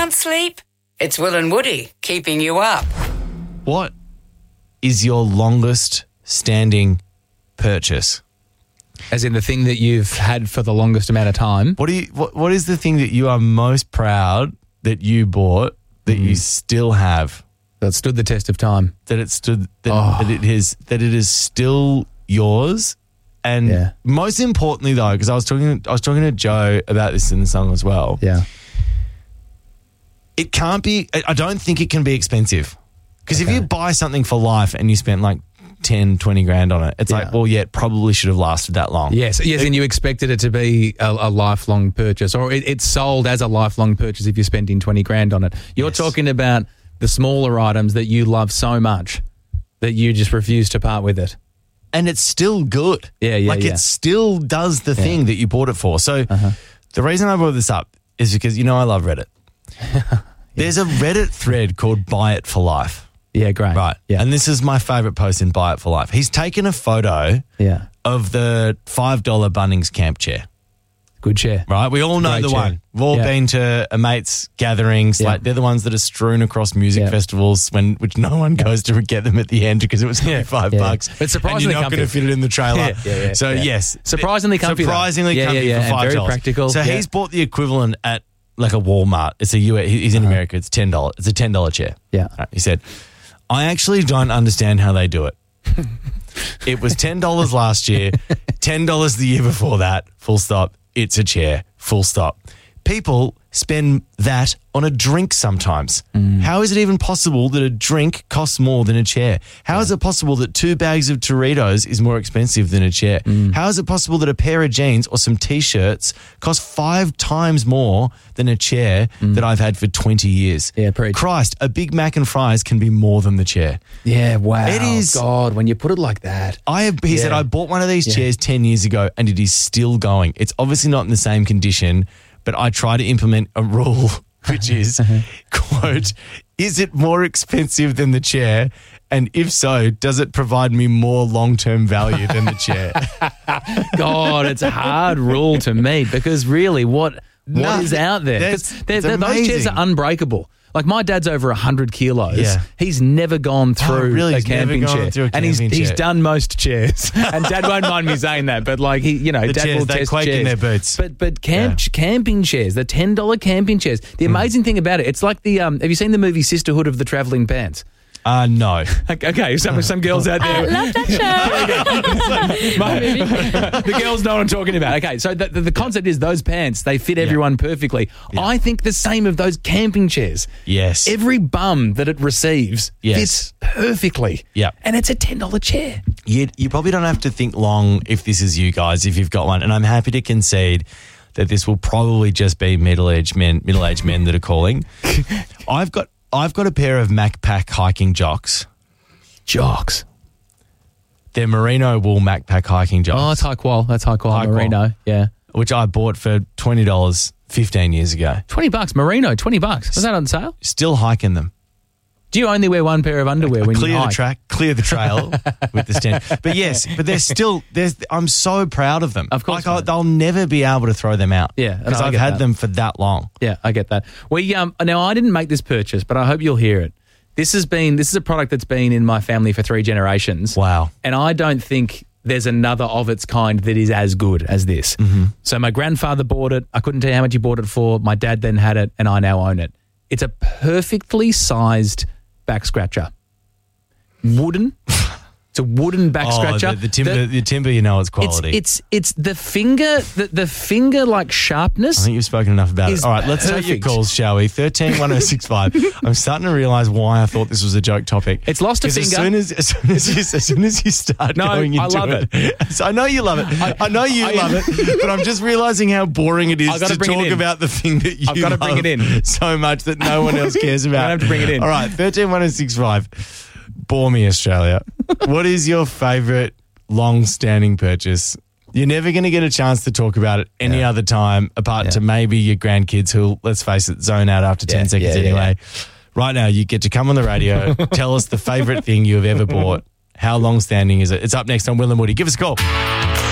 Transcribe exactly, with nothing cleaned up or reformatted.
Can't sleep? It's Will and Woody keeping you up. What is your longest standing purchase? As in the thing that you've had for the longest amount of time. What do you? What, what is the thing that you are most proud that you bought that mm. you still have? That stood the test of time. That it stood. That, oh. that it is. That it is still yours. And yeah. most importantly, though, because I was talking, I was talking to Joe about this in the song as well. Yeah. It can't be. I don't think it can be expensive. Because okay. if you buy something for life and you spent like ten, twenty grand on it, it's yeah. like, well, yeah, it probably should have lasted that long. Yes, yes, it, and you expected it to be a, a lifelong purchase, or it, it's sold as a lifelong purchase if you're spending twenty grand on it. You're yes. talking about the smaller items that you love so much that you just refuse to part with it. And it's still good. Yeah, yeah, Like yeah. it still does the yeah. thing that you bought it for. So uh-huh. the reason I brought this up is because, you know, I love Reddit. yeah. There's a Reddit thread called Buy It for Life. Yeah, great. Right. Yeah. And this is my favourite post in Buy It for Life. He's taken a photo yeah. of the five dollar Bunnings camp chair. Good chair. Right? We all know Great the chair. one. We've all yeah. been to a mate's gatherings. Yeah. Like they're the ones that are strewn across music yeah. festivals when which no one goes to get them at the end because it was only yeah. five yeah. bucks. But surprisingly and you're not going to fit it in the trailer. Yeah, yeah, yeah, so yeah. yes. Surprisingly comfy. Surprisingly though. comfy yeah, yeah, yeah. for five dollars. And very practical. So yeah. he's bought the equivalent at like a Walmart. It's a U S, he's in uh-huh. America. It's ten dollars. It's a ten dollar chair. Yeah. Right, he said, I actually don't understand how they do it. It was ten dollars last year, ten dollars the year before that, full stop. It's a chair, full stop. People spend that on a drink sometimes. Mm. How is it even possible that a drink costs more than a chair? How yeah. is it possible that two bags of Doritos is more expensive than a chair? Mm. How is it possible that a pair of jeans or some T-shirts cost five times more than a chair mm. that I've had for twenty years? Yeah, preach. Christ, a Big Mac and fries can be more than the chair. Yeah, wow. It is. God, when you put it like that. I He yeah. said, I bought one of these yeah. chairs ten years ago and it is still going. It's obviously not in the same condition, but I try to implement a rule, which is, quote, is it more expensive than the chair? And if so, does it provide me more long-term value than the chair? God, it's a hard rule to meet because really what, what no, is out there? Because those chairs are unbreakable. Like my dad's over one hundred kilos. Yeah. He's never gone through oh, really? a he's camping never gone chair. Through a and he's camping he's chair. done most chairs. And Dad won't mind me saying that, but like he, you know, the Dad chairs, will they test quake chairs. in their boots. But but camp Yeah. camping chairs, the ten dollar camping chairs. The amazing mm. thing about it, it's like the um have you seen the movie Sisterhood of the Travelling Pants? Uh, no. Okay, some some girls out there. I love that show. My, the girls know what I'm talking about. Okay, so the, the, the concept is those pants, they fit everyone yeah. perfectly. Yeah. I think the same of those camping chairs. Yes. Every bum that it receives yes. fits perfectly. Yeah. And it's a ten dollar chair. You, you probably don't have to think long if this is you guys, if you've got one. And I'm happy to concede that this will probably just be middle-aged men, middle-aged men that are calling. I've got I've got a pair of Macpac hiking jocks. Jocks. They're merino wool Macpac hiking jocks. Oh, that's high qual. That's high qual high merino. Qual, yeah. Which I bought for twenty dollars fifteen years ago. twenty bucks, merino, twenty bucks. Was that on sale? Still hiking them. Do you only wear one pair of underwear I when clear you hike? the track, clear the trail with the stand. But yes, but they're still, there's, I'm so proud of them. Of course. Like I, they'll never be able to throw them out. Yeah. Because no, I've get had that. them for that long. Yeah, I get that. We um now I didn't make this purchase, but I hope you'll hear it. This has been this is a product that's been in my family for three generations. Wow. And I don't think there's another of its kind that is as good as this. Mm-hmm. So my grandfather bought it. I couldn't tell you how much he bought it for. My dad then had it, and I now own it. It's a perfectly sized back scratcher. Wooden. It's a wooden back oh, scratcher. The, the timber, the, the timber, you know, it's quality. It's it's, it's the finger, the, the finger like sharpness. I think you've spoken enough about it. All right, let's take your perfect. calls, shall we? thirteen one oh six five. I'm starting to realise why I thought this was a joke topic. It's lost a finger. As soon as, as, soon as, you, as soon as you start no, going into I love it. it. So I know you love it. I, I know you I, love it, but I'm just realising how boring it is to talk about the thing that you I've got to bring it in so much that no one else cares about. I have to bring it in. All right, thirteen one oh six five. Bore me, Australia. What is your favourite long-standing purchase? You're never going to get a chance to talk about it any yeah. other time apart yeah. to maybe your grandkids who, let's face it, zone out after ten yeah, seconds yeah, anyway. Yeah. Right now, you get to come on the radio, tell us the favourite thing you have ever bought. How long-standing is it? It's up next on Will and Woody. Give us a call.